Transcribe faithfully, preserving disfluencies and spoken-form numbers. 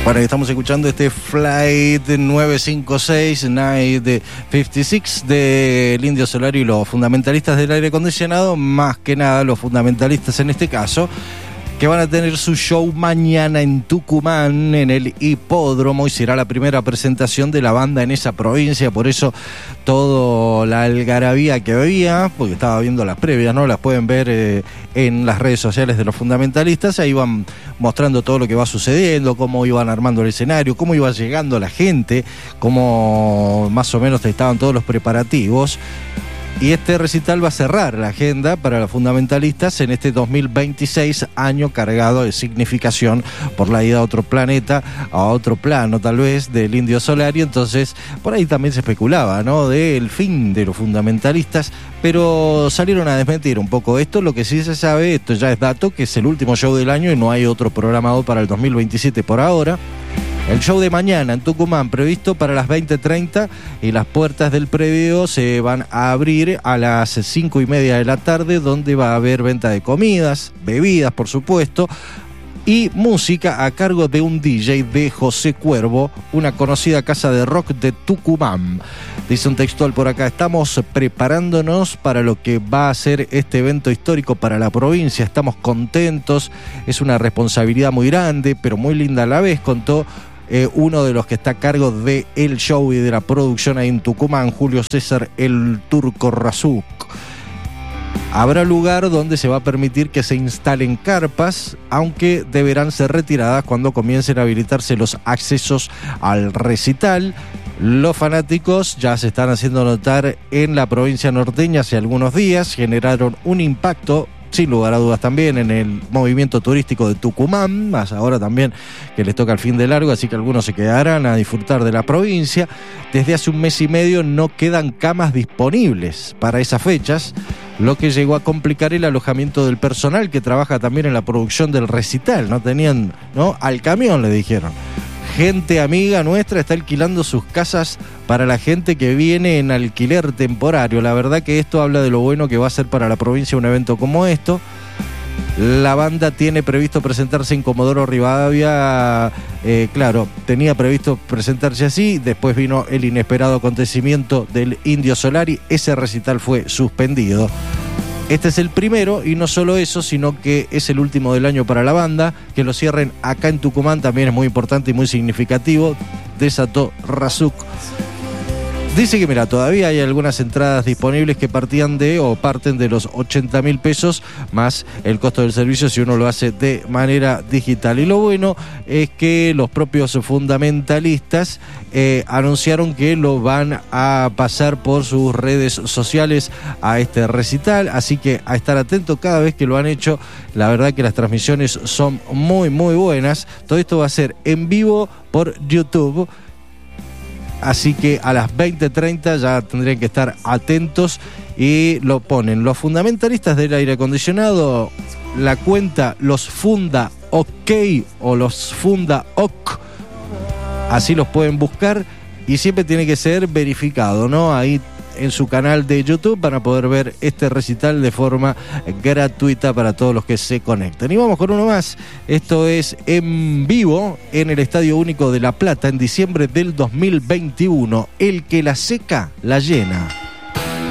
Bueno, estamos escuchando este Flight nueve cinco seis, Night cincuenta y seis del Indio Solari y los fundamentalistas del aire acondicionado, más que nada los fundamentalistas en este caso, que van a tener su show mañana en Tucumán, en el hipódromo, y será la primera presentación de la banda en esa provincia. Por eso toda la algarabía que había, porque estaba viendo las previas, ¿no? Las pueden ver eh, en las redes sociales de los fundamentalistas. Ahí van mostrando todo lo que va sucediendo, cómo iban armando el escenario, cómo iba llegando la gente, cómo más o menos estaban todos los preparativos. Y este recital va a cerrar la agenda para los fundamentalistas en este dos mil veintiséis, año cargado de significación por la ida a otro planeta, a otro plano tal vez, del Indio Solari. Entonces, por ahí también se especulaba, ¿no?, del fin de los fundamentalistas, pero salieron a desmentir un poco esto. Lo que sí se sabe, esto ya es dato, que es el último show del año y no hay otro programado para el dos mil veintisiete por ahora. El show de mañana en Tucumán previsto para las veinte treinta y las puertas del previo se van a abrir a las cinco y media de la tarde, donde va a haber venta de comidas, bebidas por supuesto, y música a cargo de un D J de José Cuervo, una conocida casa de rock de Tucumán. Dice un textual por acá: estamos preparándonos para lo que va a ser este evento histórico para la provincia, estamos contentos, es una responsabilidad muy grande, pero muy linda a la vez, contó Eh, uno de los que está a cargo del show y de la producción ahí en Tucumán, Julio César el Turco Razuk. Habrá lugar donde se va a permitir que se instalen carpas, aunque deberán ser retiradas cuando comiencen a habilitarse los accesos al recital. Los fanáticos ya se están haciendo notar en la provincia norteña hace algunos días, generaron un impacto sin lugar a dudas también en el movimiento turístico de Tucumán, más ahora también que les toca el fin de largo, así que algunos se quedarán a disfrutar de la provincia. Desde hace un mes y medio no quedan camas disponibles para esas fechas, lo que llegó a complicar el alojamiento del personal que trabaja también en la producción del recital. No tenían, ¿no? Al camión le dijeron. Gente amiga nuestra está alquilando sus casas para la gente que viene en alquiler temporario. La verdad que esto habla de lo bueno que va a ser para la provincia un evento como esto. La banda tiene previsto presentarse en Comodoro Rivadavia, eh, claro, tenía previsto presentarse así, después vino el inesperado acontecimiento del Indio Solari, ese recital fue suspendido. Este es el primero, y no solo eso, sino que es el último del año para la banda. Que lo cierren acá en Tucumán también es muy importante y muy significativo, desató Razuk. Dice que, mira, todavía hay algunas entradas disponibles que partían de o parten de los ochenta mil pesos más el costo del servicio si uno lo hace de manera digital. Y lo bueno es que los propios fundamentalistas eh, anunciaron que lo van a pasar por sus redes sociales a este recital, así que a estar atento cada vez que lo han hecho. La verdad que las transmisiones son muy muy buenas. Todo esto va a ser en vivo por YouTube. Así que a las veinte treinta ya tendrían que estar atentos, y lo ponen los fundamentalistas del aire acondicionado, la cuenta Los Funda OK o Los Funda OK, así los pueden buscar, y siempre tiene que ser verificado, ¿no? Ahí en su canal de YouTube van a poder ver este recital de forma gratuita para todos los que se conecten. Y vamos con uno más. Esto es en vivo en el Estadio Único de La Plata en diciembre del dos mil veintiuno. El que la seca, la llena.